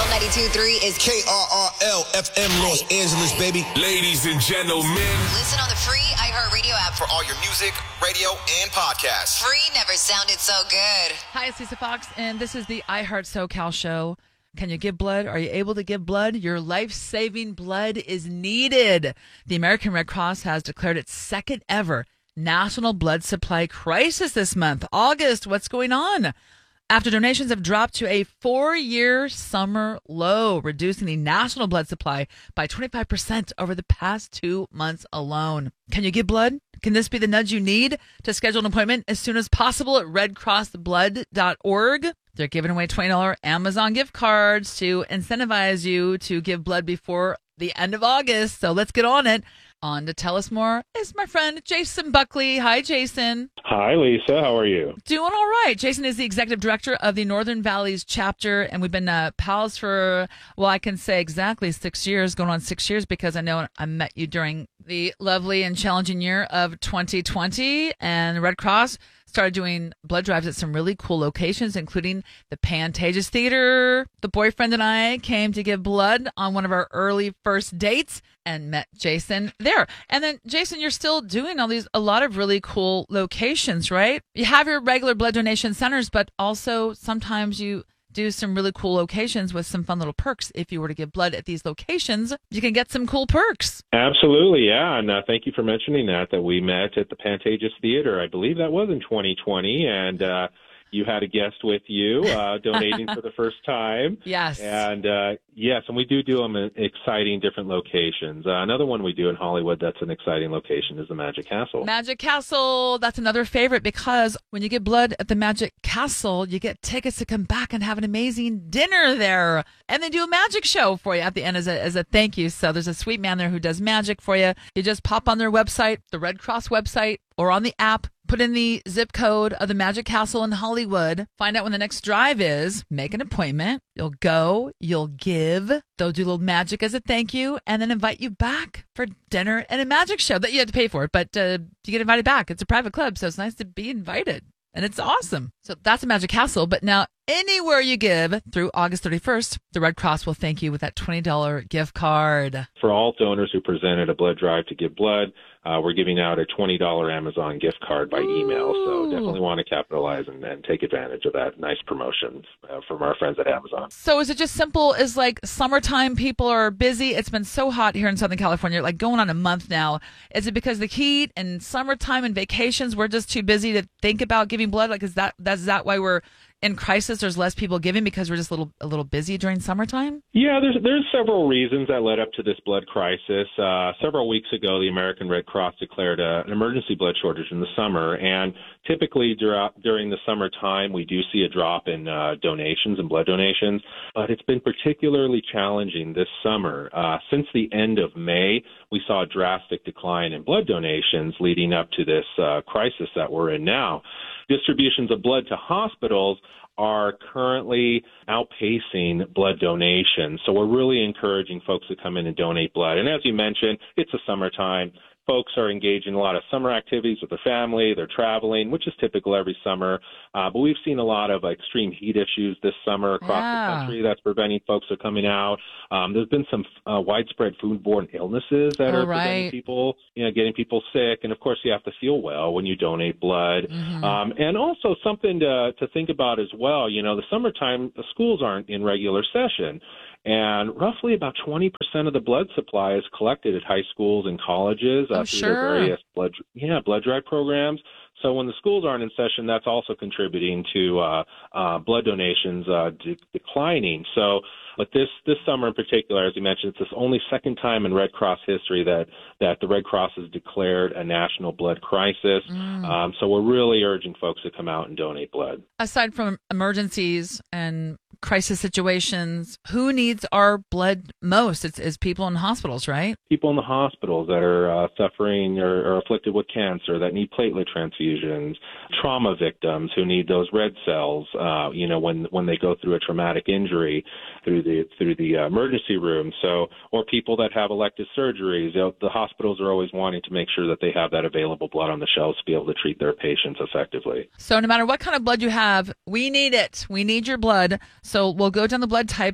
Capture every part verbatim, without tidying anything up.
ninety-two point three is K R R L F M Los Angeles, baby. Ladies and gentlemen. Listen on the free iHeartRadio app For all your music, radio, and podcasts. Free never sounded so good. Hi, it's Lisa Fox, and this is the iHeart SoCal show. Can you give blood? Are you able to give blood? Your life-saving blood is needed. The American Red Cross has declared its second ever National Blood Supply Crisis this month. August, what's going on? After donations have dropped to a four-year summer low, reducing the national blood supply by twenty-five percent over the past two months alone. Can you give blood? Can this be the nudge you need to schedule an appointment as soon as possible at red cross blood dot org? They're giving away twenty dollars Amazon gift cards to incentivize you to give blood before the end of August. So let's get on it. On to tell us more is my friend Jason Buckley. Hi, Jason. Hi, Lisa. How are you? Doing all right. Jason is the executive director of the Northern Valleys chapter, and we've been uh, pals for, well, I can say exactly six years, going on six years, because I know I met you during the lovely and challenging year of twenty twenty, and the Red Cross started doing blood drives at some really cool locations, including the Pantages Theater. The boyfriend and I came to give blood on one of our early first dates and met Jason there. And then, Jason, you're still doing all these, a lot of really cool locations, right? You have your regular blood donation centers, but also sometimes you do some really cool locations with some fun little perks. If you were to give blood at these locations, you can get some cool perks. Absolutely, yeah. And uh, thank you for mentioning that, that we met at the Pantages Theater. I believe that was in twenty twenty, and uh, you had a guest with you uh, donating for the first time. Yes. And uh, yes, and we do do them in exciting different locations. Uh, another one we do in Hollywood that's an exciting location is the Magic Castle. Magic Castle, that's another favorite, because when you get blood at the Magic Castle, you get tickets to come back and have an amazing dinner there. And they do a magic show for you at the end as a, as a thank you. So there's a sweet man there who does magic for you. You just pop on their website, the Red Cross website, or on the app. Put in the zip code of the Magic Castle in Hollywood. Find out when the next drive is. Make an appointment. You'll go. You'll give. They'll do a little magic as a thank you, and then invite you back for dinner and a magic show that you have to pay for. But uh, you get invited back. It's a private club, so it's nice to be invited. And it's awesome. So that's a Magic Castle. But now anywhere you give through August thirty-first, the Red Cross will thank you with that twenty dollars gift card. For all donors who presented a blood drive to give blood, uh, we're giving out a twenty dollars Amazon gift card by email. So definitely want to capitalize and, and take advantage of that nice promotion uh, from our friends at Amazon. So is it just simple as like summertime, people are busy? It's been so hot here in Southern California, like going on a month now. Is it because the heat and summertime and vacations, we're just too busy to think about giving blood? Like, is that, that's that why we're in crisis? There's less people giving because we're just a little a little busy during summertime? Yeah, there's there's several reasons that led up to this blood crisis. Uh, several weeks ago, the American Red Cross declared a, an emergency blood shortage in the summer, and typically dur- during the summertime, we do see a drop in uh, donations and blood donations, but it's been particularly challenging this summer. Uh, since the end of May, we saw a drastic decline in blood donations leading up to this uh, crisis that we're in now. Distributions of blood to hospitals are currently outpacing blood donations. So we're really encouraging folks to come in and donate blood. And as you mentioned, it's the summertime. Folks are engaged in a lot of summer activities with their family. They're traveling, which is typical every summer. Uh, but we've seen a lot of extreme heat issues this summer across Yeah. the country that's preventing folks from coming out. Um, there's been some uh, widespread foodborne illnesses that Oh, are preventing right. people, you know, getting people sick. And, of course, you have to feel well when you donate blood. Mm-hmm. Um, and also something to, to think about as well, you know, the summertime, the schools aren't in regular session. And roughly about twenty percent of the blood supply is collected at high schools and colleges uh, Oh, through sure. their various blood, yeah, blood drive programs. So when the schools aren't in session, that's also contributing to uh, uh, blood donations uh, de- declining. So, but this this summer in particular, as you mentioned, it's the only second time in Red Cross history that that the Red Cross has declared a national blood crisis. Mm. Um, so we're really urging folks to come out and donate blood. Aside from emergencies and crisis situations, who needs our blood most? It's, it's people in hospitals, right? People in the hospitals that are uh, suffering or, or afflicted with cancer, that need platelet transfusions, trauma victims who need those red cells, uh, you know, when when they go through a traumatic injury through the through the uh, emergency room. So, or people that have elective surgeries. You know, the hospitals are always wanting to make sure that they have that available blood on the shelves to be able to treat their patients effectively. So no matter what kind of blood you have, we need it. We need your blood. So we'll go down the blood types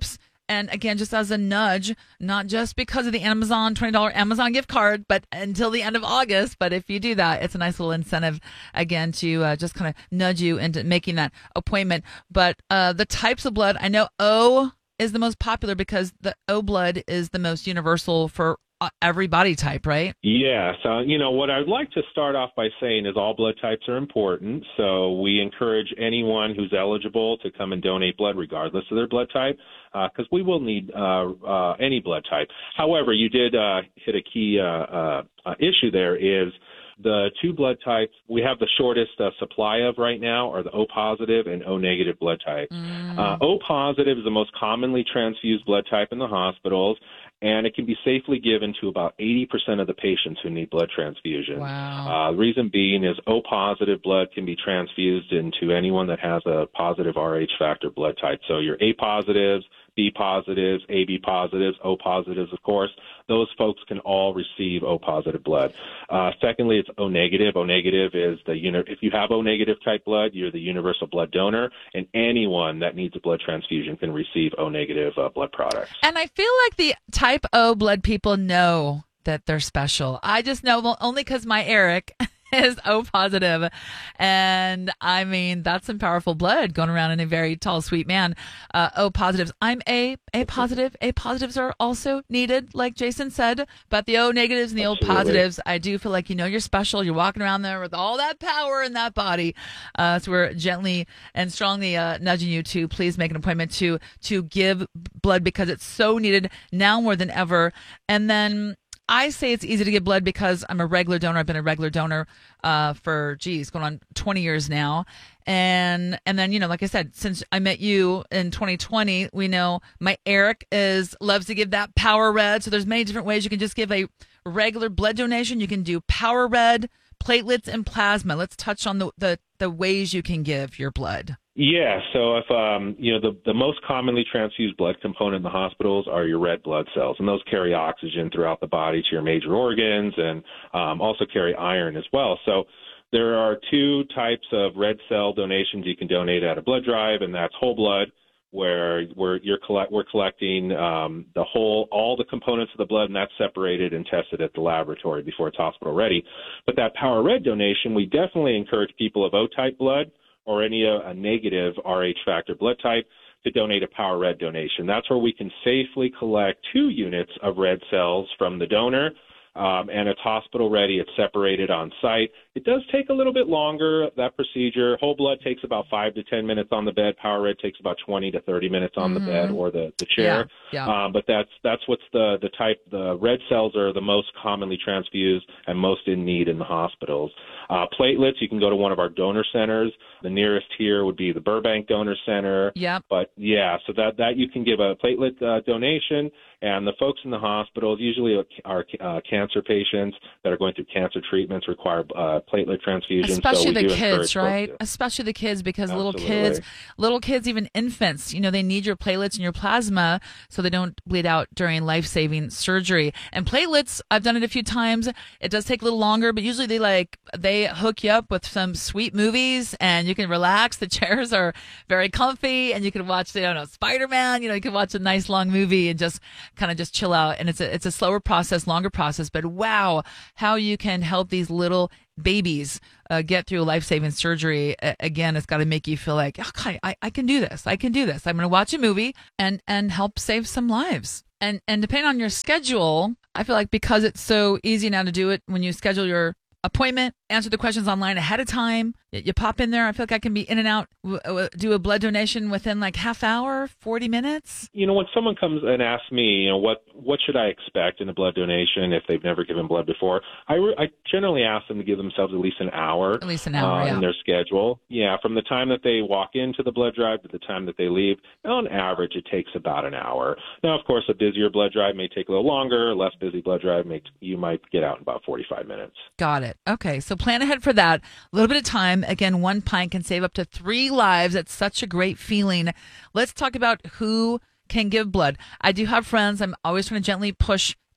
And again, just as a nudge, not just because of the Amazon twenty dollars Amazon gift card, but until the end of August. But if you do that, it's a nice little incentive, again, to uh, just kind of nudge you into making that appointment. But uh, the types of blood, I know O is the most popular because the O blood is the most universal for uh, every body type, right? Yeah. So, you know, what I'd like to start off by saying is all blood types are important. So we encourage anyone who's eligible to come and donate blood regardless of their blood type, because uh, we will need uh, uh, any blood type. However, you did uh, hit a key uh, uh, uh, issue there is the two blood types we have the shortest uh, supply of right now are the O positive and O negative blood types. Mm. Uh, O positive is the most commonly transfused blood type in the hospitals, and it can be safely given to about eighty percent of the patients who need blood transfusion. Wow. Uh, the reason being is O positive blood can be transfused into anyone that has a positive R H factor blood type. So your A positives, B positives, A B positives, O positives, of course, those folks can all receive O positive blood. Uh, secondly, it's O negative. O negative is the uni- if you have O negative type blood, you're the universal blood donor, and anyone that needs a blood transfusion can receive O negative uh, blood products. And I feel like the type O blood people know that they're special. I just know well, only because my Eric is O positive. And I mean, that's some powerful blood going around in a very tall, sweet man. Uh, O positives. I'm A, A positive. A positives are also needed, like Jason said. But the O negatives and the Absolutely. O positives, I do feel like, you know, you're special. You're walking around there with all that power in that body. Uh, so we're gently and strongly uh, nudging you to please make an appointment to, to give blood because it's so needed now more than ever. And then I say it's easy to give blood because I'm a regular donor. I've been a regular donor uh, for, geez, going on twenty years now. And and then, you know, like I said, since I met you in twenty twenty, we know my Eric is loves to give that Power Red. So there's many different ways you can just give a regular blood donation. You can do Power Red, platelets, and plasma. Let's touch on the, the, the ways you can give your blood. Yeah, so if um, you know the the most commonly transfused blood component in the hospitals are your red blood cells, and those carry oxygen throughout the body to your major organs, and um, also carry iron as well. So there are two types of red cell donations you can donate at a blood drive, and that's whole blood, where we're you're collect we're collecting um, the whole all the components of the blood, and that's separated and tested at the laboratory before it's hospital ready. But that Power Red donation, we definitely encourage people of O type blood or any uh, a negative R H factor blood type to donate a Power Red donation. That's where we can safely collect two units of red cells from the donor, um, and it's hospital ready. It's separated on site. It does take a little bit longer, that procedure. Whole blood takes about five to ten minutes on the bed. Power Red takes about twenty to thirty minutes on mm-hmm. the bed or the, the chair. Yeah, yeah. Um, but that's that's what's the, the type. The red cells are the most commonly transfused and most in need in the hospitals. Uh, platelets, you can go to one of our donor centers. The nearest here would be the Burbank Donor Center. Yep. But, yeah, so that, that you can give a platelet uh, donation. And the folks in the hospitals usually are uh, cancer patients that are going through cancer treatments require uh, platelet transfusion. Especially so we the do kids, right? to. Especially the kids, because Absolutely. little kids, little kids, even infants, you know, they need your platelets and your plasma so they don't bleed out during life-saving surgery. And platelets, I've done it a few times. It does take a little longer, but usually they like they hook you up with some sweet movies and you can relax. The chairs are very comfy and you can watch, I don't know, Spider-Man. You know, you can watch a nice long movie and just kind of just chill out. And it's a it's a slower process, longer process. But wow, how you can help these little babies uh, get through life-saving surgery. Uh, again, it's got to make you feel like, okay, I, I can do this. I can do this. I'm going to watch a movie and and help save some lives. And and depending on your schedule, I feel like because it's so easy now to do it when you schedule your appointment, answer the questions online ahead of time. You pop in there. I feel like I can be in and out, do a blood donation within like half hour, forty minutes. You know, when someone comes and asks me, you know, what, what should I expect in a blood donation if they've never given blood before, I, re- I generally ask them to give themselves at least an hour, at least an hour uh, yeah. in their schedule. Yeah, from the time that they walk into the blood drive to the time that they leave, on average, it takes about an hour. Now, of course, a busier blood drive may take a little longer. A less busy blood drive, may, you might get out in about forty-five minutes. Got it. Okay, so plan ahead for that. A little bit of time. Again, one pint can save up to three lives. It's such a great feeling. Let's talk about who can give blood. I do have friends. I'm always trying to gently push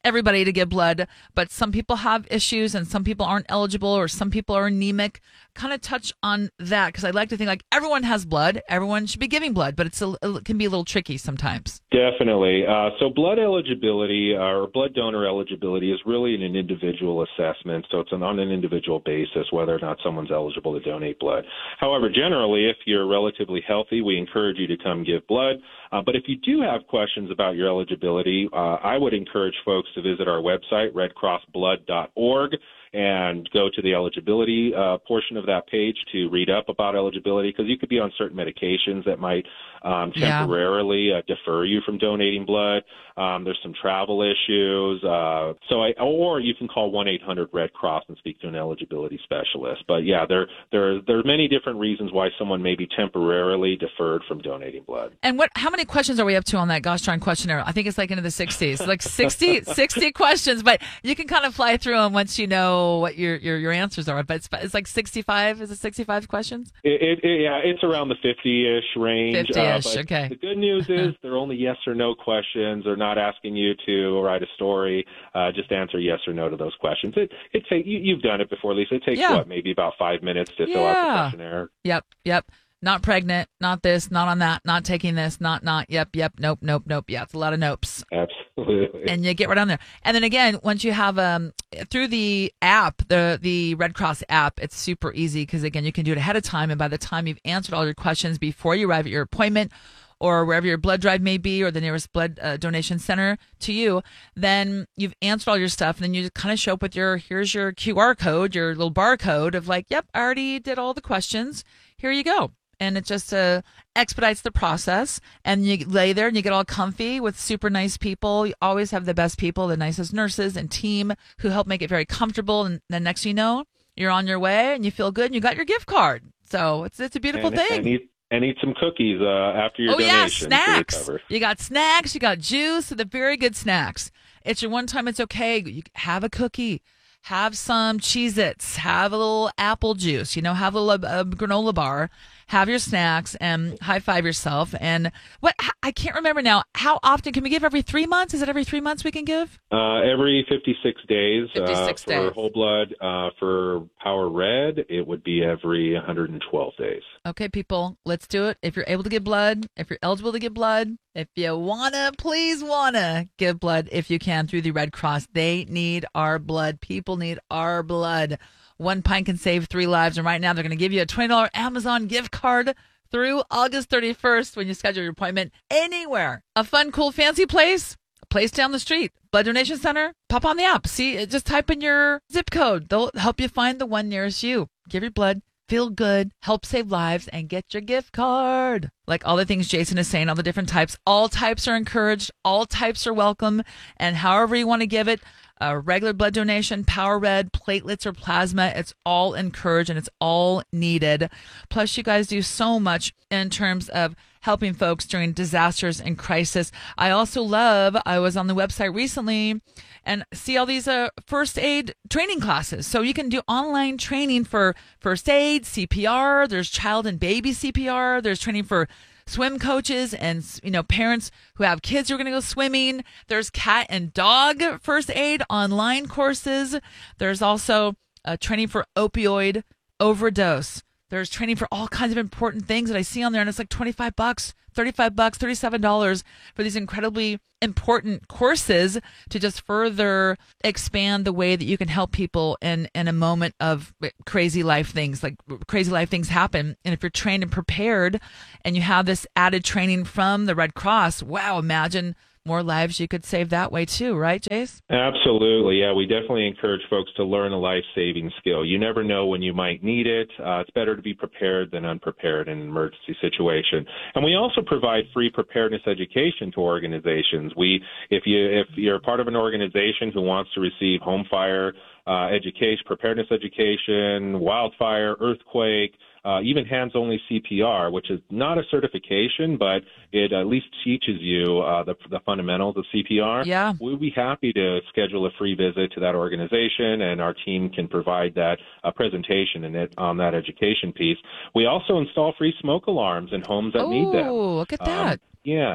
everybody to give blood, but some people have issues and some people aren't eligible or some people are anemic. Kind of touch on that because I like to think like everyone has blood. Everyone should be giving blood, but it's a, it can be a little tricky sometimes. Definitely. Uh, so blood eligibility uh, or blood donor eligibility is really an individual assessment. So it's an, on an individual basis whether or not someone's eligible to donate blood. However, generally, if you're relatively healthy, we encourage you to come give blood. Uh, but if you do have questions about your eligibility, uh, I would encourage folks to visit our website, red cross blood dot org. And go to the eligibility uh, portion of that page to read up about eligibility because you could be on certain medications that might um, temporarily yeah. uh, defer you from donating blood. Um, there's some travel issues. Uh, so, I, or you can call one eight hundred red cross and speak to an eligibility specialist. But yeah, there there there are many different reasons why someone may be temporarily deferred from donating blood. And what? How many questions are we up to on that gosh darn questionnaire? I think it's like into the sixties, like sixty, sixty questions. But you can kind of fly through them once you know what your, your, your answers are, but it's, it's like sixty-five. Is it sixty-five questions? It, it, it, yeah, it's around the fifty-ish range. fifty-ish, uh, okay. The good news is they're only yes or no questions. They're not asking you to write a story. Uh, just answer yes or no to those questions. It it take you, you've done it before, Lisa. It takes yeah. what, maybe about five minutes to yeah. fill out the questionnaire. Yep, yep. Not pregnant, not this, not on that, not taking this, not, not, yep, yep, nope, nope, nope. Yeah, it's a lot of nopes. Absolutely. And you get right on there. And then again, once you have, um, through the app, the, the Red Cross app, it's super easy because again, you can do it ahead of time. And by the time you've answered all your questions before you arrive at your appointment or wherever your blood drive may be or the nearest blood uh, donation center to you, then you've answered all your stuff. And then you just kind of show up with your, here's your Q R code, your little barcode of like, yep, I already did all the questions. Here you go. And it just uh, expedites the process. And you lay there and you get all comfy with super nice people. You always have the best people, the nicest nurses and team who help make it very comfortable. And then next thing you know, you're on your way and you feel good and you got your gift card. So it's it's a beautiful and, thing. And eat, and eat some cookies uh, after your oh, donation. Oh, yeah, snacks. You got snacks. You got juice. The very good snacks. It's your one time. It's okay. You have a cookie. Have some Cheez-Its, have a little apple juice, you know, have a little uh, granola bar, have your snacks and high five yourself. And what, I can't remember now, how often can we give? Every three months? Is it every three months we can give? Uh, every fifty-six days. fifty-six uh, for days. whole blood. Uh, for Power Red, it would be every one hundred twelve days. Okay, people, let's do it. If you're able to give blood, if you're eligible to give blood, if you wanna, please wanna give blood if you can through the Red Cross. They need our blood. People need our blood. One pint can save three lives. And right now they're going to give you a twenty dollars Amazon gift card through August thirty-first when you schedule your appointment anywhere. A fun, cool, fancy place, a place down the street, blood donation center. Pop on the app. See, just type in your zip code. They'll help you find the one nearest you. Give your blood. Feel good, help save lives, and get your gift card. Like all the things Jason is saying, all the different types, all types are encouraged, all types are welcome, and however you want to give it, a regular blood donation, Power Red, platelets, or plasma, it's all encouraged and it's all needed. Plus, you guys do so much in terms of helping folks during disasters and crisis. I also love, I was on the website recently and see all these uh, first aid training classes. So you can do online training for first aid, C P R, there's child and baby C P R, there's training for swim coaches and, you know, parents who have kids who are going to go swimming. There's cat and dog first aid online courses. There's also uh, training for opioid overdose. There's training for all kinds of important things that I see on there, and it's like twenty-five bucks, thirty-five bucks, thirty-seven dollars for these incredibly important courses to just further expand the way that you can help people in, in a moment of crazy life things. Like crazy life things happen. And if you're trained and prepared and you have this added training from the Red Cross, wow, imagine more lives you could save that way too, right, Jace? Absolutely. Yeah, we definitely encourage folks to learn a life-saving skill. You never know when you might need it. Uh, it's better to be prepared than unprepared in an emergency situation. And we also provide free preparedness education to organizations. We, if you if you're part of an organization who wants to receive home fire uh, education, preparedness education, wildfire, earthquake, Uh, even hands-only C P R, which is not a certification, but it at least teaches you uh, the, the fundamentals of C P R. Yeah. We'd be happy to schedule a free visit to that organization, and our team can provide that uh, presentation and it, on that education piece. We also install free smoke alarms in homes that oh, need them. look at that. Um, yeah.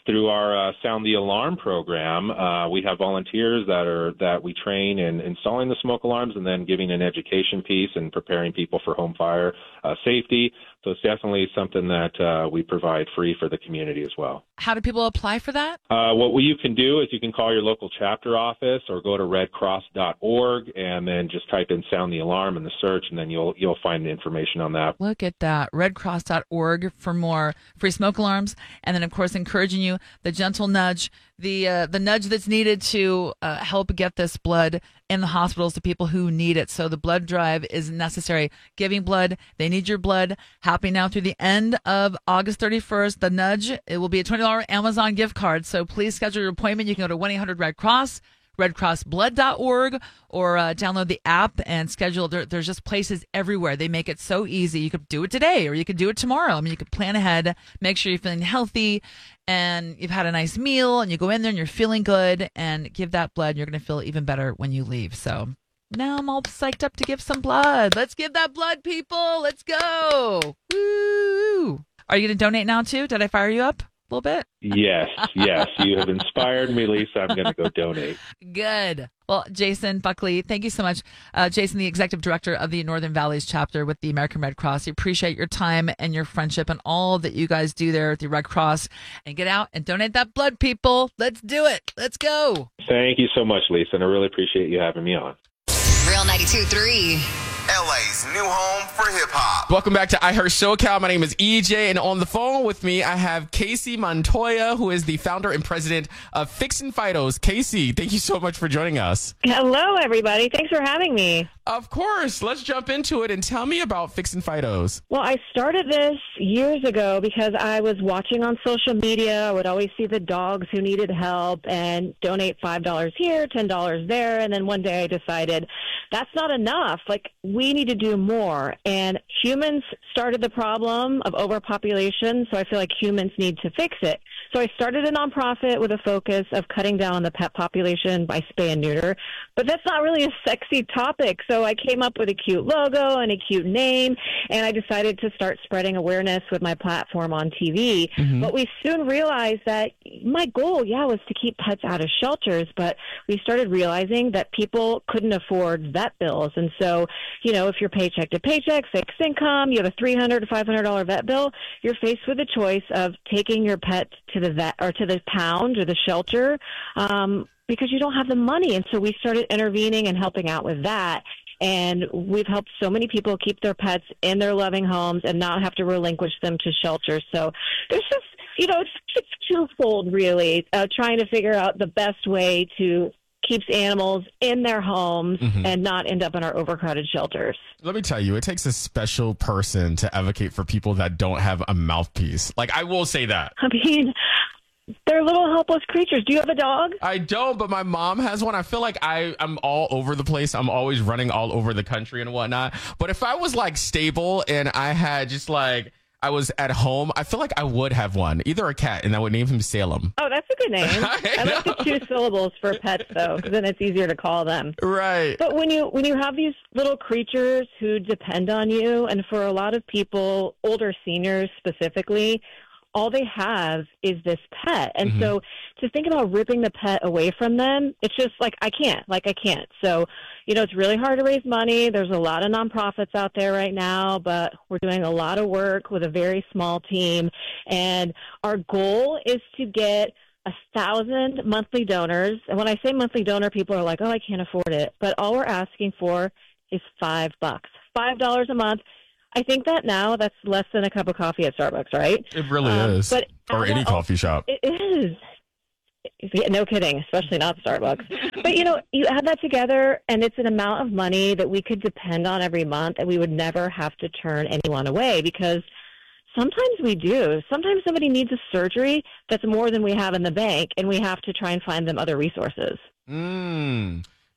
through our uh, Sound the Alarm program. Uh, we have volunteers that are that we train in installing the smoke alarms and then giving an education piece and preparing people for home fire uh, safety. So it's definitely something that uh, we provide free for the community as well. How do people apply for that? Uh, what you can do is you can call your local chapter office or go to red cross dot org and then just type in Sound the Alarm in the search, and then you'll you'll find the information on that. Look at that, red cross dot org for more free smoke alarms. And then, of course, encouraging you, the gentle nudge, the uh, the nudge that's needed to uh, help get this blood in the hospitals to people who need it. So the blood drive is necessary. Giving blood, they need your blood. Happening now through the end of August thirty-first. The nudge, it will be a twenty dollars Amazon gift card. So please schedule your appointment. You can go to one eight hundred red cross, red cross blood dot org, or uh, download the app and schedule. There, there's just places everywhere. They make it so easy. You could do it today or you could do it tomorrow. I mean, you could plan ahead, make sure you're feeling healthy and you've had a nice meal and you go in there and you're feeling good and give that blood. And you're going to feel even better when you leave. So now I'm all psyched up to give some blood. Let's give that blood, people. Let's go. Woo! Are you going to donate now too? Did I fire you up a little bit? Yes, yes. You have inspired me, Lisa. I'm going to go donate. Good. Well, Jason Buckley, thank you so much. Uh, Jason, the executive director of the Northern Valleys chapter with the American Red Cross. We appreciate your time and your friendship and all that you guys do there at the Red Cross. And get out and donate that blood, people. Let's do it. Let's go. Thank you so much, Lisa, and I really appreciate you having me on. Real ninety-two point three. L A's new home for hip hop. Welcome back to I Heart SoCal. My name is E J, and on the phone with me, I have Casey Montoya, who is the founder and president of Fixin' Fidos. Casey, thank you so much for joining us. Hello, everybody. Thanks for having me. Of course. Let's jump into it and tell me about Fixin' Fidos. Well, I started this years ago because I was watching on social media. I would always see the dogs who needed help and donate five dollars here, ten dollars there. And then one day I decided that's not enough. Like, we need to do more. And humans started the problem of overpopulation, so I feel like humans need to fix it. So I started a nonprofit with a focus of cutting down on the pet population by spay and neuter. But that's not really a sexy topic. So I came up with a cute logo and a cute name, and I decided to start spreading awareness with my platform on T V. Mm-hmm. But we soon realized that my goal, yeah, was to keep pets out of shelters, but we started realizing that people couldn't afford vet bills. And so, you know, if you're paycheck to paycheck, fixed income, you have a three hundred dollars to five hundred dollars vet bill, you're faced with the choice of taking your pet to the vet or to the pound or the shelter um, because you don't have the money. And so we started intervening and helping out with that. And we've helped so many people keep their pets in their loving homes and not have to relinquish them to shelters. So there's just, you know, it's, it's twofold, really, uh, trying to figure out the best way to keep animals in their homes mm-hmm. and not end up in our overcrowded shelters. Let me tell you, it takes a special person to advocate for people that don't have a mouthpiece. Like, I will say that. I mean, they're little helpless creatures. Do you have a dog? I don't, but my mom has one. I feel like I, I'm all over the place. I'm always running all over the country and whatnot. But if I was like stable and I had just like, I was at home, I feel like I would have one, either a cat, and I would name him Salem. Oh, that's a good name. I, I like the two syllables for pets, though, because then it's easier to call them. Right. But when you when you have these little creatures who depend on you, and for a lot of people, older seniors specifically, all they have is this pet. And mm-hmm. so to think about ripping the pet away from them, it's just like, I can't, like I can't. So, you know, it's really hard to raise money. There's a lot of nonprofits out there right now, but we're doing a lot of work with a very small team. And our goal is to get a thousand monthly donors. And when I say monthly donor, people are like, oh, I can't afford it. But all we're asking for is five bucks, five dollars a month. I think that now that's less than a cup of coffee at Starbucks, right? It really um, is. But or any that, coffee shop. It is. Yeah, no kidding, especially not Starbucks. But, you know, you add that together, and it's an amount of money that we could depend on every month, and we would never have to turn anyone away because sometimes we do. Sometimes somebody needs a surgery that's more than we have in the bank, and we have to try and find them other resources. Mm.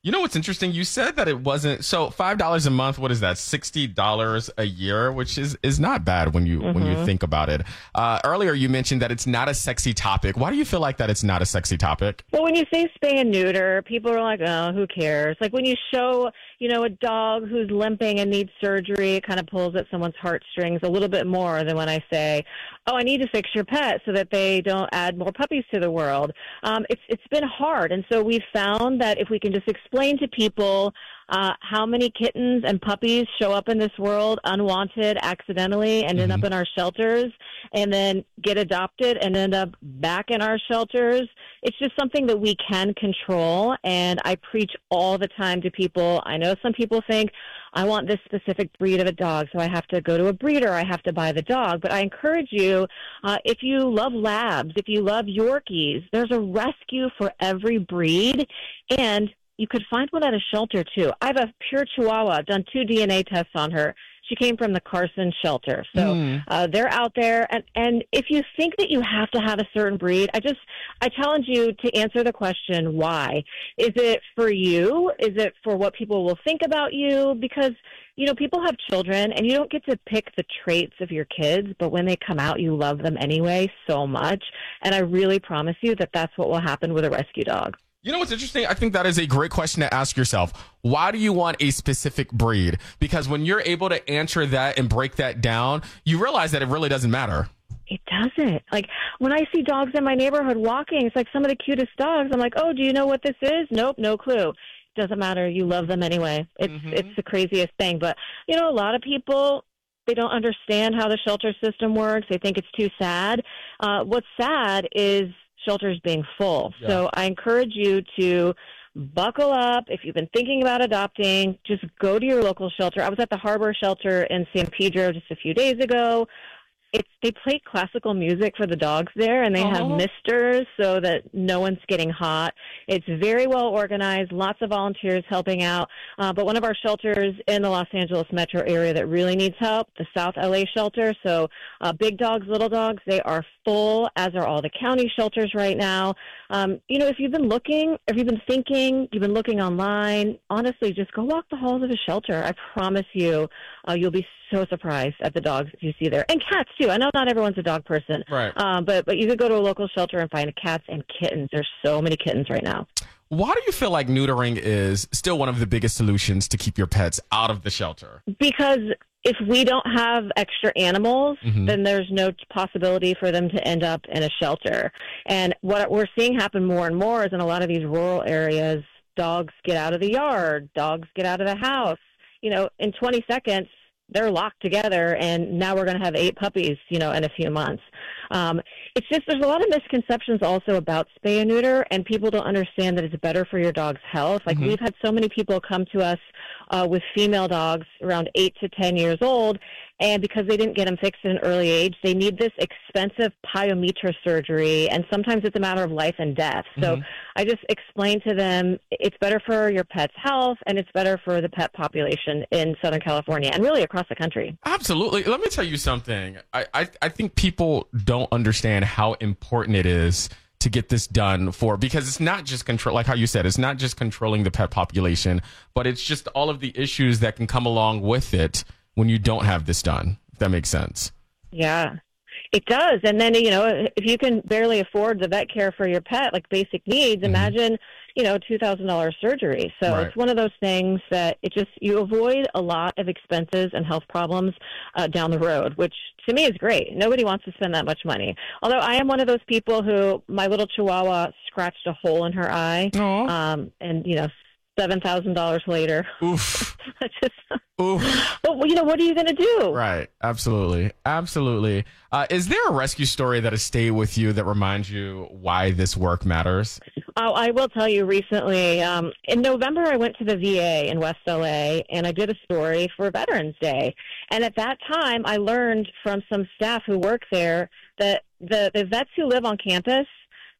You know what's interesting? You said that it wasn't so five dollars a month. What is that? Sixty dollars a year, which is is not bad when you mm-hmm. when you think about it. Uh, earlier, you mentioned that it's not a sexy topic. Why do you feel like that it's not a sexy topic? Well, when you say spay and neuter, people are like, "Oh, who cares?" Like when you show, you know, a dog who's limping and needs surgery, it kind of pulls at someone's heartstrings a little bit more than when I say, "Oh, I need to fix your pet so that they don't add more puppies to the world." Um, it's it's been hard, and so we've found that if we can just explain Explain to people uh, how many kittens and puppies show up in this world unwanted, accidentally, and mm-hmm. end up in our shelters, and then get adopted and end up back in our shelters. It's just something that we can control, and I preach all the time to people. I know some people think, I want this specific breed of a dog, so I have to go to a breeder, I have to buy the dog. But I encourage you, uh, if you love labs, if you love Yorkies, there's a rescue for every breed, and you could find one at a shelter, too. I have a pure Chihuahua. I've done two D N A tests on her. She came from the Carson shelter. So mm. uh, they're out there. And, and if you think that you have to have a certain breed, I just I challenge you to answer the question, why? Is it for you? Is it for what people will think about you? Because, you know, people have children, and you don't get to pick the traits of your kids, but when they come out, you love them anyway so much. And I really promise you that that's what will happen with a rescue dog. You know what's interesting? I think that is a great question to ask yourself. Why do you want a specific breed? Because when you're able to answer that and break that down, you realize that it really doesn't matter. It doesn't. Like, when I see dogs in my neighborhood walking, it's like some of the cutest dogs. I'm like, oh, do you know what this is? Nope, no clue. Doesn't matter. You love them anyway. It's mm-hmm. it's the craziest thing. But, you know, a lot of people, they don't understand how the shelter system works. They think it's too sad. Uh, what's sad is shelters being full. Yeah. So I encourage you to buckle up. If you've been thinking about adopting, just go to your local shelter. I was at the Harbor Shelter in San Pedro just a few days ago. It's they play classical music for the dogs there, and they uh-huh. have misters so that no one's getting hot. It's very well organized, lots of volunteers helping out. Uh, but one of our shelters in the Los Angeles metro area that really needs help, the South L A shelter. So uh, big dogs, little dogs, they are full, as are all the county shelters right now. Um, you know, if you've been looking, if you've been thinking, you've been looking online, honestly, just go walk the halls of a shelter. I promise you, uh, you'll be so surprised at the dogs that you see there. And cats, too. I know not everyone's a dog person. Right. Um, but, but you could go to a local shelter and find cats and kittens. There's so many kittens right now. Why do you feel like neutering is still one of the biggest solutions to keep your pets out of the shelter? Because if we don't have extra animals, mm-hmm. then there's no possibility for them to end up in a shelter. And what we're seeing happen more and more is in a lot of these rural areas, dogs get out of the yard, dogs get out of the house. You know, in twenty seconds, they're locked together, and now we're going to have eight puppies, you know, in a few months. Um, it's just there's a lot of misconceptions also about spay and neuter, and people don't understand that it's better for your dog's health. Like mm-hmm. we've had so many people come to us uh, with female dogs around eight to ten years old, and because they didn't get them fixed at an early age, they need this expensive pyometra surgery, and sometimes it's a matter of life and death. So mm-hmm. I just explain to them it's better for your pet's health, and it's better for the pet population in Southern California and really across the country. Absolutely. Let me tell you something. I, I, I think people don't understand how important it is to get this done for, because it's not just control, like how you said, it's not just controlling the pet population, but it's just all of the issues that can come along with it when you don't have this done, if that makes sense. Yeah, it does. And then, you know, if you can barely afford the vet care for your pet, like basic needs, mm-hmm. imagine, you know, two thousand dollars surgery. So right. it's one of those things that it just, you avoid a lot of expenses and health problems uh, down the road, which to me is great. Nobody wants to spend that much money. Although I am one of those people who, my little Chihuahua scratched a hole in her eye. Um, and, you know, seven thousand dollars later. Oof. just, Oof. But, you know, what are you going to do? Right. Absolutely. Absolutely. Uh, is there a rescue story that has stayed with you that reminds you why this work matters? Oh, I will tell you recently, um, in November, I went to the V A in West L A, and I did a story for Veterans Day. And at that time, I learned from some staff who work there that the, the vets who live on campus,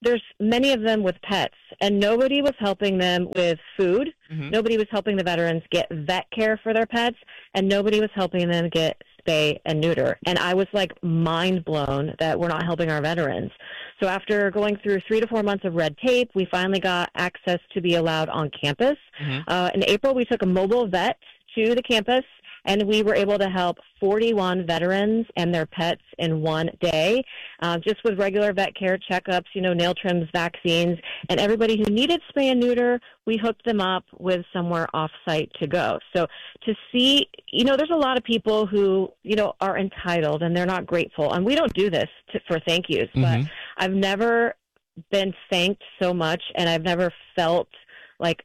there's many of them with pets, and nobody was helping them with food. Mm-hmm. Nobody was helping the veterans get vet care for their pets, and nobody was helping them get spay and neuter. And I was like mind blown that we're not helping our veterans. So after going through three to four months of red tape, we finally got access to be allowed on campus. Mm-hmm. Uh, in April, we took a mobile vet to the campus, and we were able to help forty-one veterans and their pets in one day, uh, just with regular vet care checkups, you know, nail trims, vaccines, and everybody who needed spay and neuter, we hooked them up with somewhere off-site to go. So to see, you know, there's a lot of people who, you know, are entitled and they're not grateful, and we don't do this to, for thank yous, mm-hmm. but I've never been thanked so much, and I've never felt like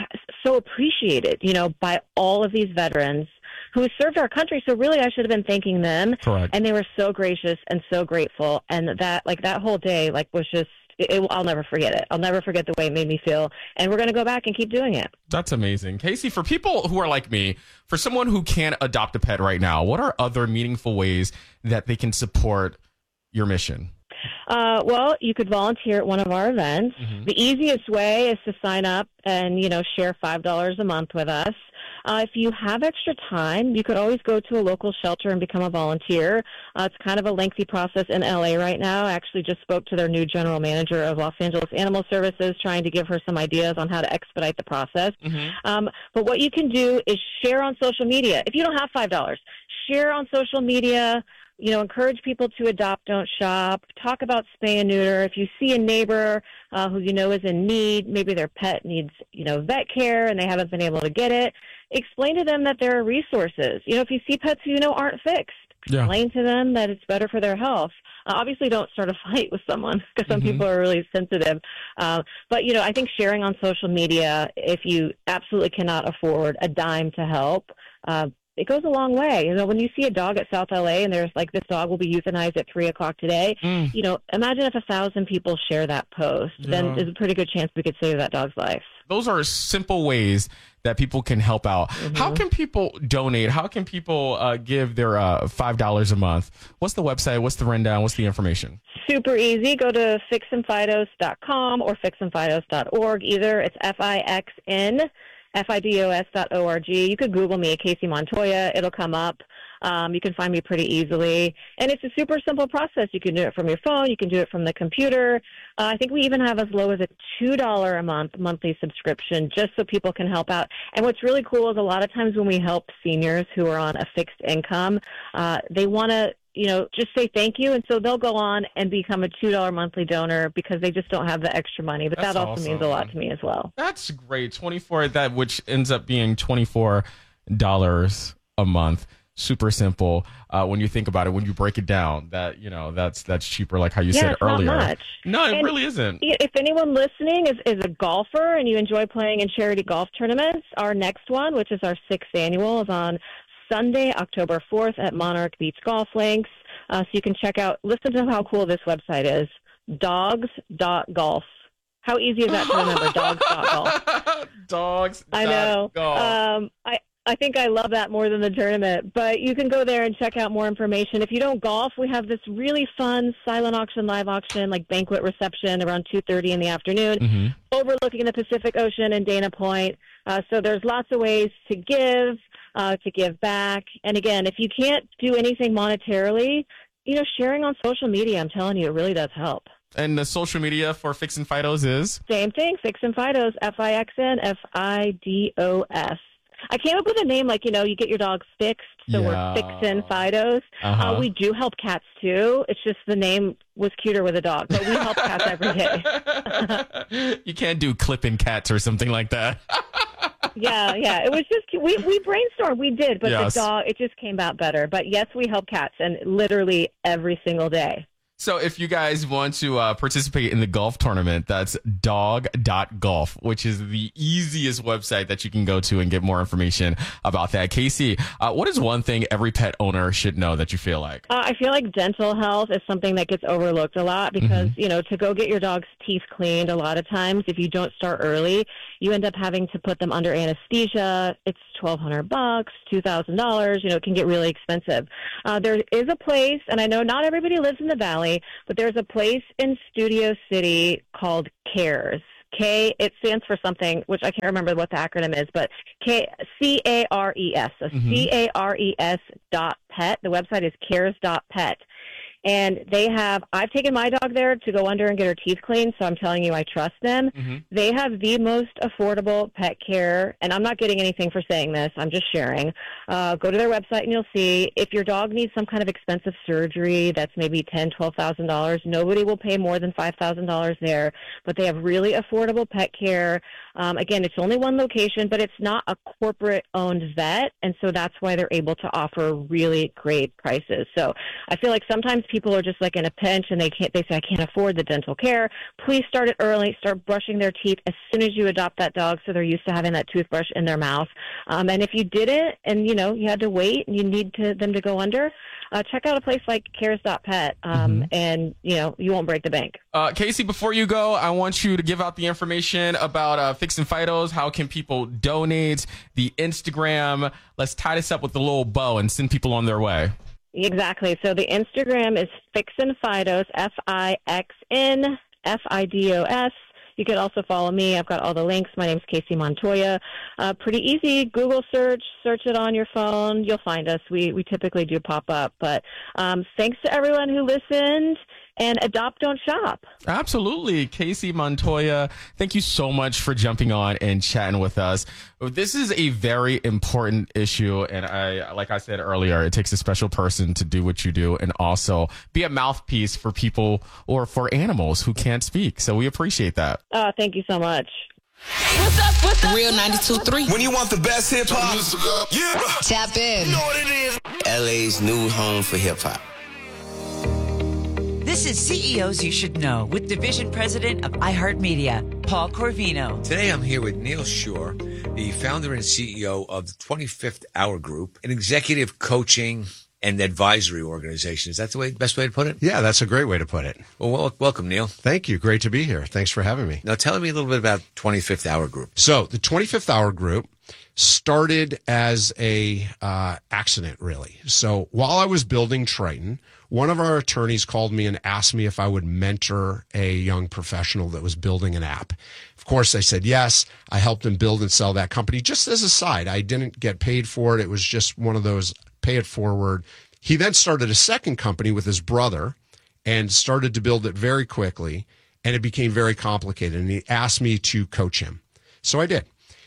so appreciated, you know, by all of these veterans who served our country. So really, I should have been thanking them. Correct. And they were so gracious and so grateful. And that, like, that whole day, like, was just, it, it, I'll never forget it. I'll never forget the way it made me feel. And we're going to go back and keep doing it. That's amazing. Casey, for people who are like me, for someone who can't adopt a pet right now, what are other meaningful ways that they can support your mission? Uh, well, you could volunteer at one of our events. Mm-hmm. The easiest way is to sign up and, you know, share five dollars a month with us. Uh, if you have extra time, you could always go to a local shelter and become a volunteer. Uh, it's kind of a lengthy process in L A right now. I actually just spoke to their new general manager of Los Angeles Animal Services, trying to give her some ideas on how to expedite the process. Mm-hmm. Um, but what you can do is share on social media. If you don't have five dollars, share on social media. You know, encourage people to adopt, don't shop. Talk about spay and neuter. If you see a neighbor uh, who you know is in need, maybe their pet needs, you know, vet care and they haven't been able to get it, explain to them that there are resources. You know, if you see pets who you know aren't fixed, yeah. explain to them that it's better for their health. Uh, obviously, don't start a fight with someone because some mm-hmm. people are really sensitive. Uh, but, you know, I think sharing on social media, if you absolutely cannot afford a dime to help, uh, it goes a long way. You know, when you see a dog at South L A and there's like, this dog will be euthanized at three o'clock today, mm. you know, imagine if a thousand people share that post, yeah. then there's a pretty good chance we could save that dog's life. Those are simple ways that people can help out. Mm-hmm. How can people donate? How can people uh, give their uh, five dollars a month? What's the website? What's the rundown? What's the information? Super easy. Go to fix and fidos dot com or fix and fidos dot org. Either it's F I X N F I D O S dot org. You could Google me, Casey Montoya. It'll come up. Um, you can find me pretty easily. And it's a super simple process. You can do it from your phone. You can do it from the computer. Uh, I think we even have as low as a two dollars a month monthly subscription just so people can help out. And what's really cool is a lot of times when we help seniors who are on a fixed income, uh, they want to, you know, just say thank you. And so they'll go on and become a two dollars monthly donor because they just don't have the extra money. But That's that also awesome. means a lot to me as well. That's great. twenty-four that which ends up being twenty-four dollars a month. Super simple. Uh, when you think about it, when you break it down, that, you know, that's, that's cheaper. Like how you yeah, said it's earlier. Not much. No, it and really isn't. If anyone listening is, is a golfer and you enjoy playing in charity golf tournaments, our next one, which is our sixth annual, is on Sunday, October fourth at Monarch Beach Golf Links. Uh, so you can check out, listen to how cool this website is, dogs dot golf. How easy is that to remember, dogs dot golf? Dogs. I know. Um, I, I think I love that more than the tournament, but you can go there and check out more information. If you don't golf, we have this really fun silent auction, live auction, like banquet reception around two thirty in the afternoon, mm-hmm. overlooking the Pacific Ocean and Dana Point. Uh, so there's lots of ways to give. Uh, to give back. And again, if you can't do anything monetarily, you know, sharing on social media, I'm telling you, it really does help. And the social media for Fix and Fidos is? Same thing, Fix and Fidos, F I X N F I D O S. I came up with a name like, you know, you get your dog fixed, so yeah. we're Fixin' Fidos. Uh-huh. Uh, we do help cats, too. It's just the name was cuter with a dog, but we help cats every day. You can't do clipping cats or something like that. yeah, yeah. It was just, we, we brainstormed, we did, but yes. the dog, it just came out better. But yes, we help cats, and literally every single day. So if you guys want to uh, participate in the golf tournament, that's dog dot golf, which is the easiest website that you can go to and get more information about that. Casey, uh, what is one thing every pet owner should know that you feel like? Uh, I feel like dental health is something that gets overlooked a lot because, mm-hmm. you know, to go get your dog's teeth cleaned, a lot of times, if you don't start early, you end up having to put them under anesthesia. It's twelve hundred bucks, two thousand dollars. You know, it can get really expensive. Uh, there is a place, and I know not everybody lives in the Valley, family, but there's a place in Studio City called CARES. K, it stands for something, which I can't remember what the acronym is, but K, C A R E S, so Mm-hmm. C A R E S dot pet. The website is cares dot pet. And they have, I've taken my dog there to go under and get her teeth cleaned, so I'm telling you I trust them. Mm-hmm. They have the most affordable pet care, and I'm not getting anything for saying this, I'm just sharing. Uh, go to their website and you'll see if your dog needs some kind of expensive surgery that's maybe ten thousand dollars, twelve thousand dollars, nobody will pay more than five thousand dollars there, but they have really affordable pet care. Um, again, it's only one location, but it's not a corporate-owned vet, and so that's why they're able to offer really great prices. So I feel like sometimes people are just like in a pinch and they can't, they say, I can't afford the dental care. Please start it early. Start brushing their teeth as soon as you adopt that dog so they're used to having that toothbrush in their mouth. Um, and if you didn't and, you know, you had to wait and you need to, them to go under, uh, check out a place like cares dot pet um, Mm-hmm. and, you know, you won't break the bank. Uh, Casey, before you go, I want you to give out the information about uh, Fixin' Fidos. How can people donate? The Instagram. Let's tie this up with a little bow and send people on their way. Exactly. So the Instagram is Fixin' Fidos, F I X N F I D O S. You could also follow me. I've got all the links. My name's Casey Montoya. Uh, pretty easy. Google search, search it on your phone. You'll find us. We we typically do pop up. But um, thanks to everyone who listened. And adopt, don't shop. Absolutely. Casey Montoya, thank you so much for jumping on and chatting with us. This is a very important issue. And I, like I said earlier, it takes a special person to do what you do and also be a mouthpiece for people or for animals who can't speak. So we appreciate that. Oh, thank you so much. What's up? What's up? Real ninety-two point three. When you want the best hip hop, yeah. Tap in. You know what it is. L A's new home for hip hop. This is C E Os You Should Know with Division President of iHeartMedia, Paul Corvino. Today I'm here with Neil Shore, the founder and C E O of the twenty-fifth Hour Group, an executive coaching and advisory organization. Is that the way, best way to put it? Yeah, that's a great way to put it. Well, wel- welcome, Neil. Thank you. Great to be here. Thanks for having me. Now tell me a little bit about twenty-fifth Hour Group. So the twenty-fifth Hour Group started as a uh, accident, really. So while I was building Triton, one of our attorneys called me and asked me if I would mentor a young professional that was building an app. Of course, I said yes. I helped him build and sell that company just as a side. I didn't get paid for it. It was just one of those pay it forward. He then started a second company with his brother and started to build it very quickly, and it became very complicated. And he asked me to coach him. So I did.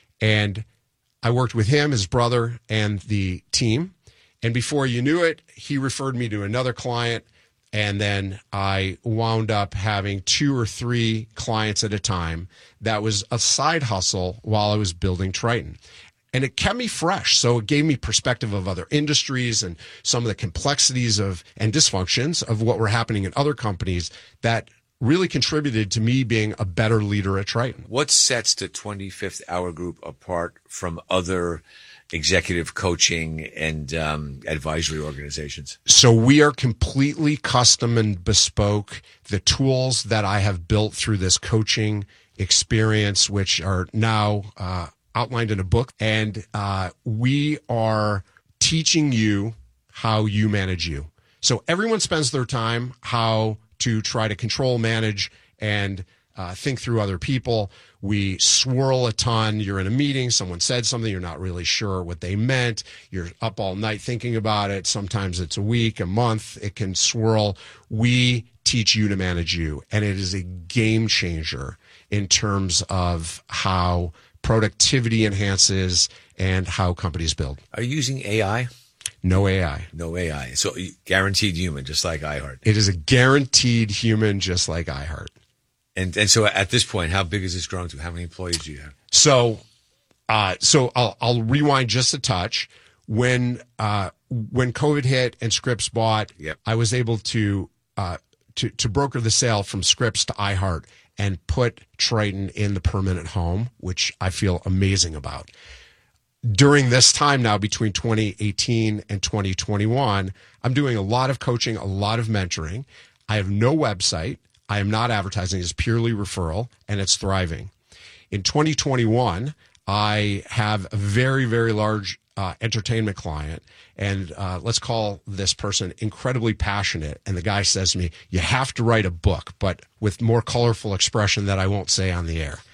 And I worked with him, his brother, and the team. And before you knew it, he referred me to another client. And then I wound up having two or three clients at a time. That was a side hustle while I was building Triton. And it kept me fresh. So it gave me perspective of other industries and some of the complexities of and dysfunctions of what were happening in other companies that really contributed to me being a better leader at Triton. What sets the twenty-fifth Hour Group apart from other executive coaching and um, advisory organizations? So we are completely custom and bespoke. The tools that I have built through this coaching experience, which are now uh, outlined in a book, and uh, we are teaching you how you manage you. So everyone spends their time how to try to control, manage, and uh, think through other people. We swirl a ton. You're in a meeting, someone said something, you're not really sure what they meant. You're up all night thinking about it. Sometimes it's a week, a month. It can swirl. We teach you to manage you, and it is a game changer in terms of how productivity enhances and how companies build. Are you using A I? No A I. No A I. So guaranteed human, just like iHeart. It is a guaranteed human, just like iHeart. And and so at this point, how big has this grown to? How many employees do you have? So, uh, so I'll, I'll rewind just a touch. When uh, when COVID hit and Scripps bought, Yep. I was able to uh, to to broker the sale from Scripps to iHeart and put Triton in the permanent home, which I feel amazing about. During this time now, between twenty eighteen and twenty twenty-one, I'm doing a lot of coaching, a lot of mentoring. I have no website. I am not advertising. It's purely referral, and it's thriving. In twenty twenty-one, I have a very, very large uh, entertainment client, and uh, let's call this person incredibly passionate. And the guy says to me, "You have to write a book, but with more colorful expression that I won't say on the air."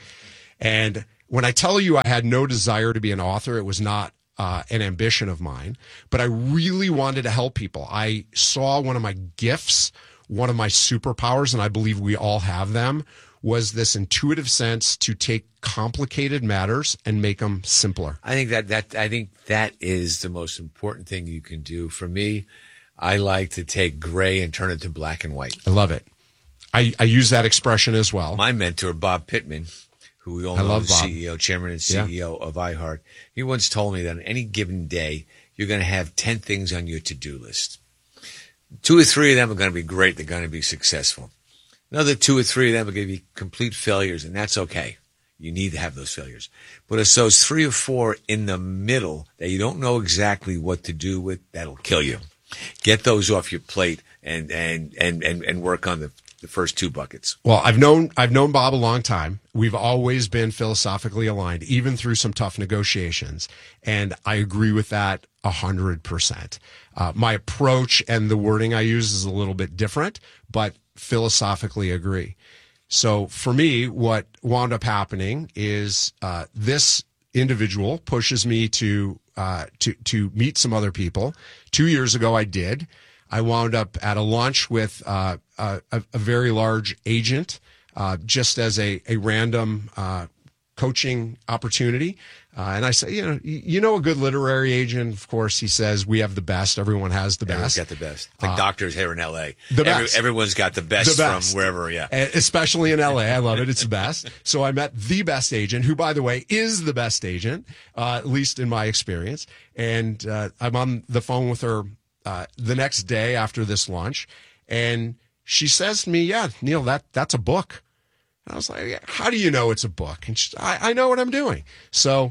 And when I tell you I had no desire to be an author, it was not uh, an ambition of mine, but I really wanted to help people. I saw one of my gifts, one of my superpowers, and I believe we all have them, was this intuitive sense to take complicated matters and make them simpler. I think that, that I think that is the most important thing you can do. For me, I like to take gray and turn it to black and white. I love it. I, I use that expression as well. My mentor, Bob Pittman, who we all I know love is Bob. C E O, chairman and C E O Yeah. of iHeart, he once told me that on any given day, you're going to have ten things on your to-do list. Two or three of them are going to be great. They're going to be successful. Another two or three of them are going to be complete failures, and that's okay. You need to have those failures. But it's those three or four in the middle that you don't know exactly what to do with, that'll kill you. Get those off your plate and, and, and, and, and work on the, the first two buckets. Well, I've known I've known Bob a long time. We've always been philosophically aligned, even through some tough negotiations. And I agree with that a hundred percent. Uh, my approach and the wording I use is a little bit different, but philosophically agree. So for me, what wound up happening is uh, this individual pushes me to uh, to to meet some other people. Two years ago, I did. I wound up at a lunch with uh, a, a very large agent, uh, just as a a random uh, coaching opportunity. Uh, and I say, you know, you know, a good literary agent, of course, he says, we have the best. Everyone has the Everyone's best. got the best. Like Uh, doctors here in L A. the Every, best. everyone's got the best, The best. from wherever, yeah. And especially in L A. I love it. It's the best. So I met the best agent, who, by the way, is the best agent, uh, at least in my experience. And uh, I'm on the phone with her uh, the next day after this lunch. And she says to me, yeah, Neil, that that's a book. And I was like, how do you know it's a book? And she, I, I know what I'm doing. So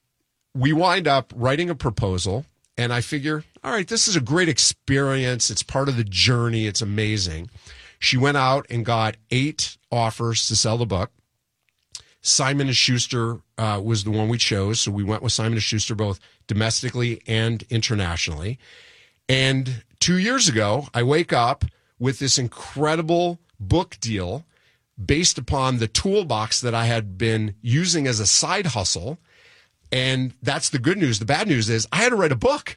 we wind up writing a proposal, and I figure, all right, this is a great experience. It's part of the journey. It's amazing. She went out and got eight offers to sell the book. Simon and Schuster uh, was the one we chose, so we went with Simon and Schuster both domestically and internationally. And two years ago, I wake up with this incredible book deal based upon the toolbox that I had been using as a side hustle. And that's the good news. The bad news is I had to write a book.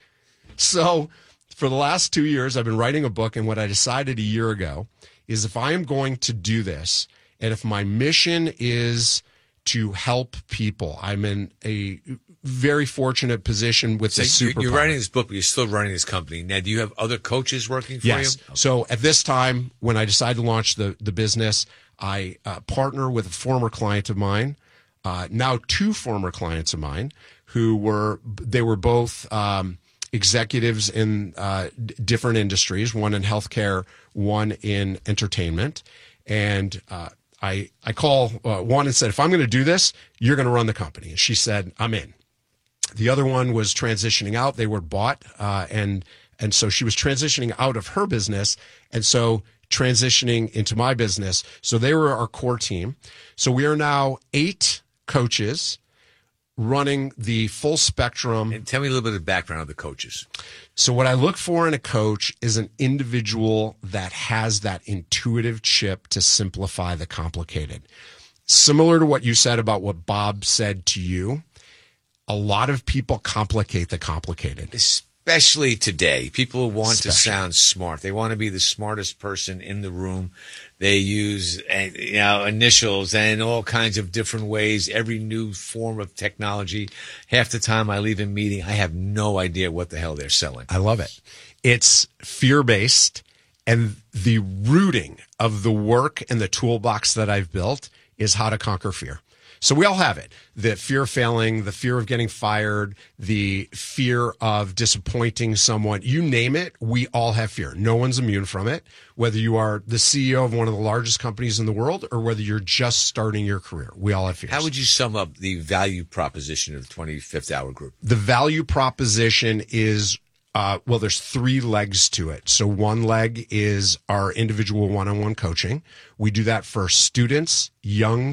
So for the last two years, I've been writing a book. And what I decided a year ago is if I am going to do this, and if my mission is to help people, I'm in a very fortunate position with So this you're, superpower. you're writing this book, but you're still running this company. Now, do you have other coaches working for Yes. you? So at this time, when I decided to launch the, the business, I uh, partner with a former client of mine, uh, now two former clients of mine, who were, they were both um, executives in uh, d- different industries, one in healthcare, one in entertainment. And uh, I, I call uh, one and said, if I'm going to do this, you're going to run the company. And she said, I'm in. The other one was transitioning out. They were bought, uh, and and so she was transitioning out of her business, and so transitioning into my business. So they were our core team. So we are now eight coaches running the full spectrum. And tell me a little bit of the background of the coaches. So what I look for in a coach is an individual that has that intuitive chip to simplify the complicated. Similar to what you said about what Bob said to you, a lot of people complicate the complicated. Especially today. People want Especially. to sound smart. They want to be the smartest person in the room. They use uh, you know, initials and all kinds of different ways, every new form of technology. Half the time I leave a meeting, I have no idea what the hell they're selling. I love it. It's fear-based, and the rooting of the work and the toolbox that I've built is how to conquer fear. So we all have it. The fear of failing, the fear of getting fired, the fear of disappointing someone. You name it, we all have fear. No one's immune from it, whether you are the C E O of one of the largest companies in the world or whether you're just starting your career. We all have fears. How would you sum up the value proposition of the twenty-fifth Hour Group? The value proposition is, uh, well, there's three legs to it. So one leg is our individual one-on-one coaching. We do that for students, young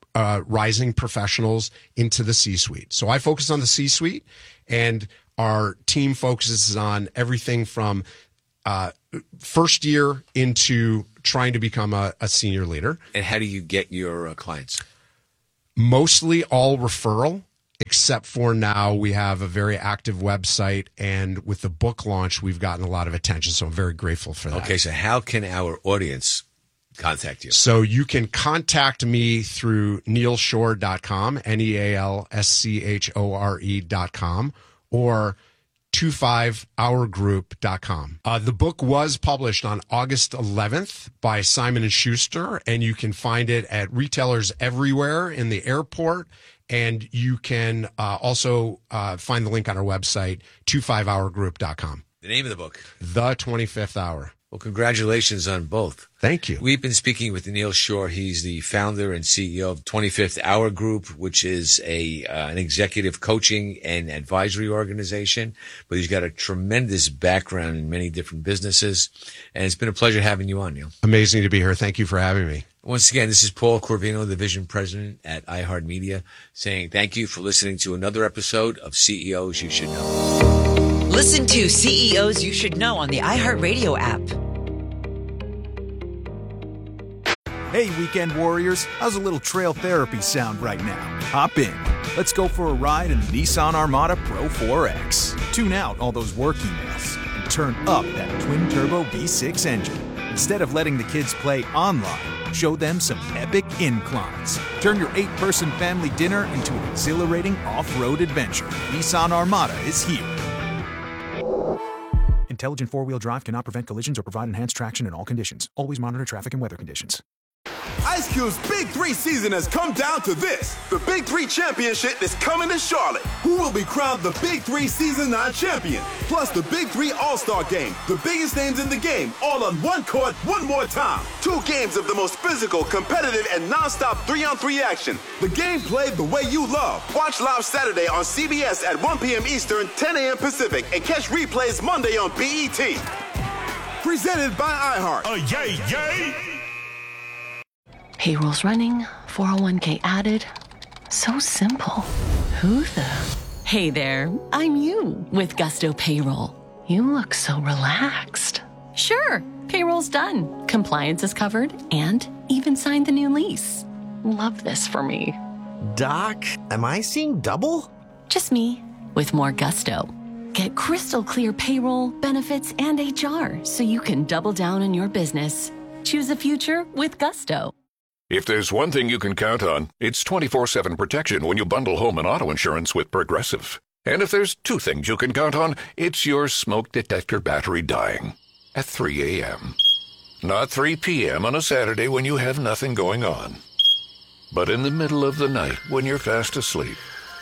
uh, rising professionals into the C-suite. So I focus on the C-suite, and our team focuses on everything from uh, first year into trying to become a, a senior leader. And how do you get your uh, clients? Mostly all referral, except for now we have a very active website, and with the book launch, we've gotten a lot of attention. So I'm very grateful for that. Okay, so how can our audience contact you? So you can contact me through neal shore dot com, N E A L S C H O R E dot com, or twenty-five hour group dot com. Uh, the book was published on August eleventh by Simon and Schuster, and you can find it at retailers everywhere, in the airport, and you can uh, also uh, find the link on our website, twenty-five hour group dot com. The name of the book? The twenty-fifth Hour. Well, congratulations on both. Thank you. We've been speaking with Neal Shore. He's the founder and C E O of twenty-fifth Hour Group, which is a uh, an executive coaching and advisory organization. But he's got a tremendous background in many different businesses. And it's been a pleasure having you on, Neal. Amazing to be here. Thank you for having me. Once again, this is Paul Corvino, the Division President at iHeartMedia, saying thank you for listening to another episode of C E Os You Should Know. Listen to C E Os You Should Know on the iHeartRadio app. Hey, weekend warriors, how's a little trail therapy sound right now? Hop in. Let's go for a ride in the Nissan Armada Pro four X. Tune out all those work emails and turn up that twin-turbo V six engine. Instead of letting the kids play online, show them some epic inclines. Turn your eight-person family dinner into an exhilarating off-road adventure. Nissan Armada is here. Intelligent four-wheel drive cannot prevent collisions or provide enhanced traction in all conditions. Always monitor traffic and weather conditions. Ice Cube's Big Three season has come down to this. The Big Three Championship is coming to Charlotte. Who will be crowned the Big Three Season nine champion? Plus the Big Three All-Star Game. The biggest names in the game, all on one court, one more time. Two games of the most physical, competitive, and non-stop three-on-three action. The game played the way you love. Watch live Saturday on C B S at one p.m. Eastern, ten a.m. Pacific, and catch replays Monday on B E T. Presented by iHeart. Oh, yay, yay! Payroll's running, four oh one k added. So simple. Who the? Hey there, I'm you with Gusto Payroll. You look so relaxed. Sure, payroll's done. Compliance is covered and even signed the new lease. Love this for me. Doc, am I seeing double? Just me with more Gusto. Get crystal clear payroll, benefits, and H R so you can double down on your business. Choose a future with Gusto. If there's one thing you can count on, it's twenty-four seven protection when you bundle home and auto insurance with Progressive. And if there's two things you can count on, it's your smoke detector battery dying at three a.m. Not three p.m. on a Saturday when you have nothing going on, but in the middle of the night when you're fast asleep.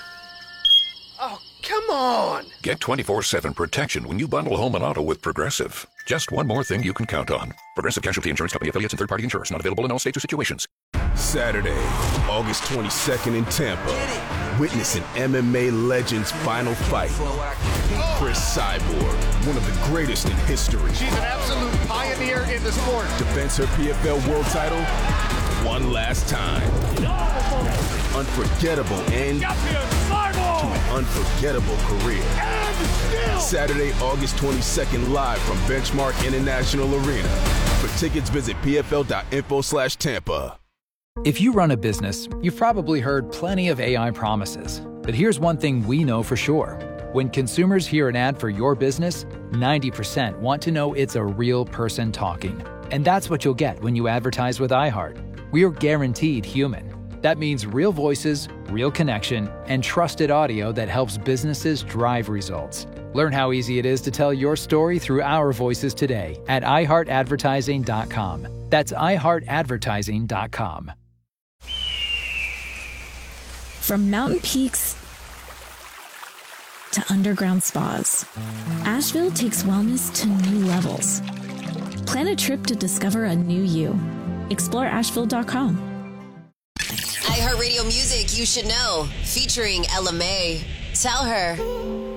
Oh, come on! Get twenty-four seven protection when you bundle home and auto with Progressive. Just one more thing you can count on. Progressive Casualty Insurance Company affiliates and third-party insurers. Not available in all states or situations. Saturday, August twenty-second in Tampa. Witness an M M A legend's final fight. Chris Cyborg, one of the greatest in history. She's an absolute pioneer in the sport. Defends her P F L world title one last time. Unforgettable end to an unforgettable career. Saturday, August twenty-second, live from Benchmark International Arena. For tickets, visit pfl.info slash Tampa. If you run a business, you've probably heard plenty of A I promises. But here's one thing we know for sure. When consumers hear an ad for your business, ninety percent want to know it's a real person talking. And that's what you'll get when you advertise with iHeart. We're guaranteed human. That means real voices, real connection, and trusted audio that helps businesses drive results. Learn how easy it is to tell your story through our voices today at i heart advertising dot com. That's i heart advertising dot com. From mountain peaks to underground spas, Asheville takes wellness to new levels. Plan a trip to discover a new you. Explore asheville dot com. iHeartRadio Music You Should Know, featuring Ella May. Tell her.